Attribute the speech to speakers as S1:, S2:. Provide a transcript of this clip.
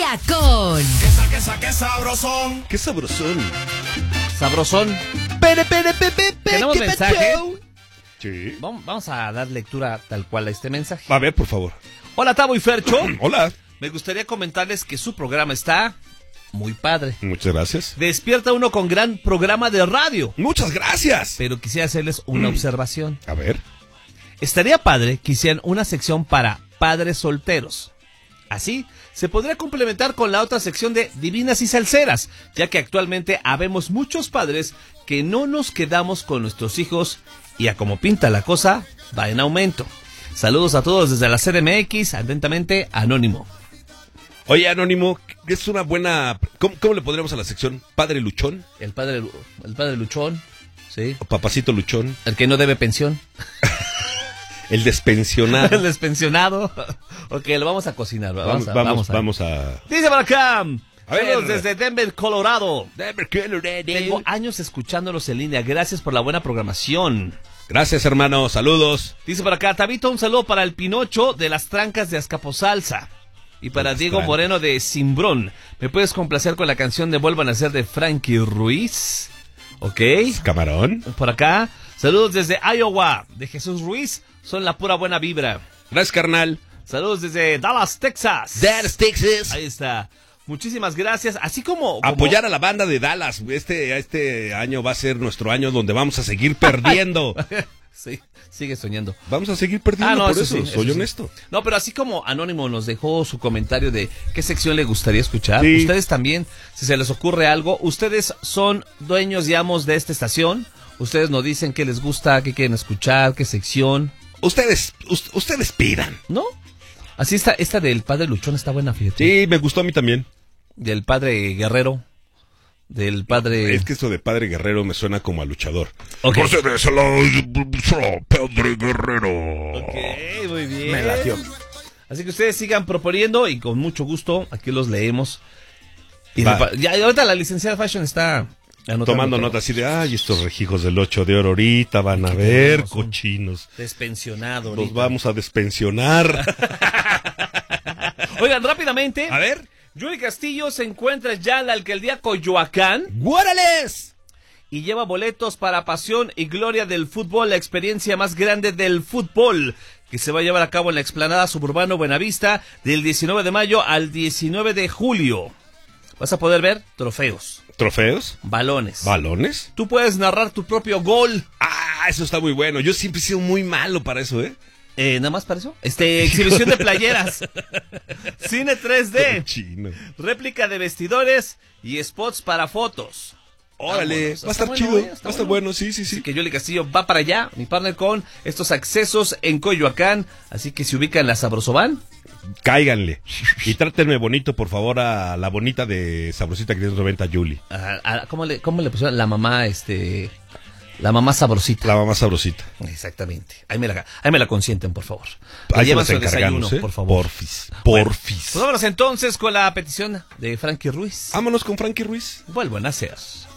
S1: día con...
S2: ¡Qué sabrosón!
S3: ¡Qué sabrosón!
S4: Sabrosón. ¿Tenemos
S3: ¿Qué
S4: mensaje?
S3: pasó? Sí.
S4: Vamos a dar lectura tal cual a este mensaje.
S3: A ver, por favor.
S4: Hola, Tavo y Fercho.
S3: Hola.
S4: Me gustaría comentarles que su programa está muy padre.
S3: Muchas gracias.
S4: Despierta uno con gran programa de radio.
S3: Muchas gracias.
S4: Pero quisiera hacerles una observación.
S3: A ver.
S4: Estaría padre que hicieran una sección para padres solteros. Así se podría complementar con la otra sección de divinas y salseras, ya que actualmente habemos muchos padres que no nos quedamos con nuestros hijos y a como pinta la cosa, va en aumento. Saludos a todos desde la CDMX, atentamente, Anónimo.
S3: Oye, Anónimo, es una buena... ¿Cómo le pondremos a la sección? ¿Padre luchón?
S4: El padre luchón, sí.
S3: ¿O papacito luchón?
S4: El que no debe pensión.
S3: El despensionado.
S4: El despensionado. Ok, lo vamos a cocinar.
S3: Vamos a...
S4: Dice por acá.
S3: A ver.
S4: Saludos desde Denver, Colorado.
S3: Denver, Colorado.
S4: Tengo años escuchándolos en línea. Gracias por la buena programación.
S3: Gracias, hermano. Saludos.
S4: Dice por acá, Tabito, un saludo para el Pinocho de las Trancas de Azcapotzalco. Y para Diego Moreno de Cimbrón. ¿Me puedes complacer con la canción de Vuelvan a Ser de Frankie Ruiz? Ok.
S3: Camarón.
S4: Por acá, saludos desde Iowa, de Jesús Ruiz. Son la pura buena vibra.
S3: Gracias, carnal.
S4: Saludos desde Dallas, Texas.
S3: Dallas, Texas.
S4: Ahí está. Muchísimas gracias. Así como...
S3: Apoyar a la banda de Dallas. Este año va a ser nuestro año donde vamos a seguir perdiendo.
S4: Sí, sigue soñando.
S3: Vamos a seguir perdiendo, por eso
S4: sí,
S3: soy honesto.
S4: Sí. No, pero así como Anónimo nos dejó su comentario de qué sección le gustaría escuchar,
S3: sí.
S4: Ustedes también, si se les ocurre algo, ustedes son dueños y amos de esta estación. Ustedes nos dicen qué les gusta, qué quieren escuchar, qué sección.
S3: Ustedes pidan.
S4: ¿No? Así está, esta del padre luchón está buena, fíjate.
S3: Sí, me gustó a mí también.
S4: Del padre guerrero. Del padre...
S3: Es que esto de padre guerrero me suena como a luchador.
S4: Okay.
S3: Padre guerrero.
S4: Ok, muy bien.
S3: Me latió.
S4: Así que ustedes sigan proponiendo y con mucho gusto aquí los leemos. Y ya ahorita la licenciada Fashion está
S3: tomando nota así de, ay, estos rejijos del 8 de oro ahorita van a ver, cochinos.
S4: Despensionado.
S3: Los vamos a despensionar.
S4: Oigan, rápidamente.
S3: A ver.
S4: Yuri Castillo se encuentra ya en la alcaldía Coyoacán.
S3: ¡Guárales!
S4: Y lleva boletos para Pasión y Gloria del Fútbol, la experiencia más grande del fútbol, que se va a llevar a cabo en la explanada Suburbano Buenavista del 19 de mayo al 19 de julio. Vas a poder ver trofeos.
S3: ¿Trofeos?
S4: Balones.
S3: ¿Balones?
S4: Tú puedes narrar tu propio gol.
S3: Ah, eso está muy bueno. Yo siempre he sido muy malo para eso, ¿eh?
S4: Nada más para eso. Exhibición de playeras. Cine 3D.
S3: Chino.
S4: Réplica de vestidores y spots para fotos.
S3: Órale, va a estar chido. Va a estar bueno, sí.
S4: Así que Yoli Castillo va para allá, mi partner, con estos accesos en Coyoacán. Así que se ubica en la Sabrosoban.
S3: Cáiganle. Y trátenme bonito, por favor, a la bonita de Sabrosita 590, Yuli.
S4: ¿Cómo le pusieron? La mamá, La mamá sabrosita.
S3: La mamá sabrosita.
S4: Exactamente. Ahí me la consienten, por favor.
S3: Ahí
S4: llevan
S3: se
S4: su desayuno,
S3: por
S4: favor.
S3: Porfis.
S4: Bueno, pues vámonos entonces con la petición de Frankie Ruiz.
S3: Vámonos con Frankie Ruiz.
S4: Vuelvan a ser.